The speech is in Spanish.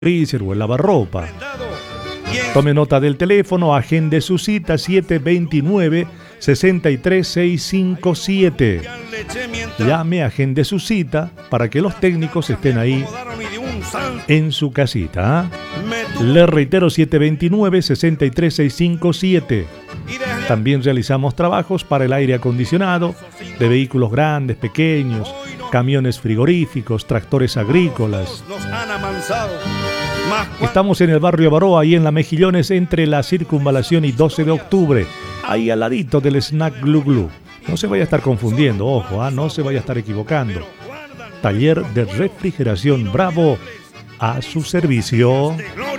freezer o el lavarropa. Tome nota del teléfono, agende su cita 729-63657. Llame, agende su cita para que los técnicos estén ahí en su casita. Le reitero, 729-63657. También realizamos trabajos para el aire acondicionado de vehículos grandes, pequeños, camiones frigoríficos, tractores agrícolas. Estamos en el barrio Baroa, ahí en la Mejillones, entre la Circunvalación y 12 de octubre, ahí al ladito del Snack Glu Glu. No se vaya a estar confundiendo, ojo, no se vaya a estar equivocando. Taller de refrigeración Bravo, a su servicio.